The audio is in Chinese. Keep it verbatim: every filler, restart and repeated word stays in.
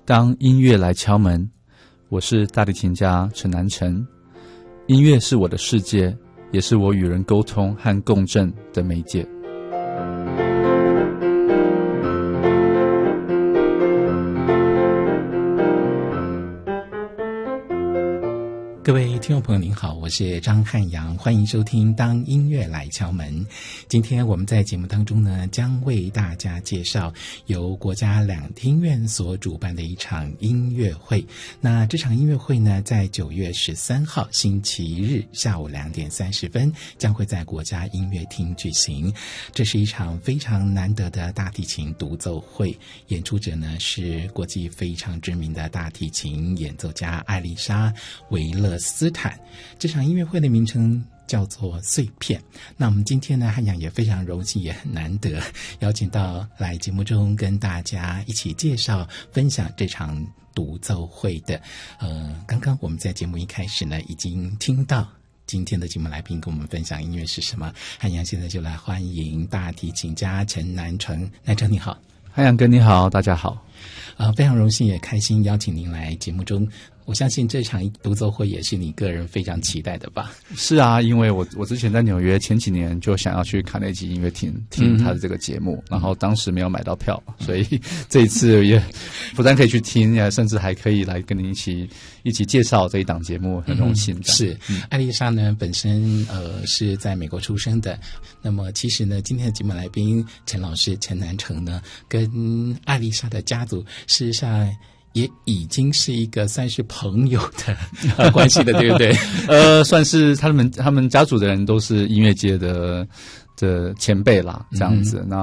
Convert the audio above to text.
当音乐来敲门，我是大提琴家陈南成。音乐是我的世界，也是我与人沟通和共振的媒介。 各位听众朋友您好，我是张汉阳，欢迎收听当音乐来敲门。今天我们在节目当中呢，将为大家介绍由国家两厅院所主办的一场音乐会。那这场音乐会呢，在九月十三号星期日下午两点三十分将会在国家音乐厅举行。这是一场非常难得的大提琴独奏会，演出者呢是国际非常知名的大提琴演奏家艾丽莎维勒斯坦。这场音乐会的名称叫做碎片。那我们今天呢，汉阳也非常荣幸也很难得邀请到来节目中跟大家一起介绍分享这场独奏会的呃，刚刚我们在节目一开始呢已经听到今天的节目来宾跟我们分享音乐是什么。汉阳现在就来欢迎大提琴家陈南成。南成你好。 汉阳哥你好，大家好。 呃，非常荣幸也开心邀请您来节目中。我相信这场独奏会也是你个人非常期待的吧？ 是啊，因为我我之前在纽约前几年就想要去卡内基音乐厅听他的这个节目，嗯、然后当时没有买到票，所以这一次也不但可以去听，甚至还可以来跟你一起一起介绍这一档节目，很荣幸。 嗯、是，嗯、艾丽莎呢本身呃是在美国出生的，那么其实呢今天的节目来宾陈老师陈南成呢跟艾丽莎的家族事实上也已经是一个算是朋友的、呃、关系的，对不对？ 呃，算是他们他们家族的人都是音乐界的的前辈啦，这样子。嗯、那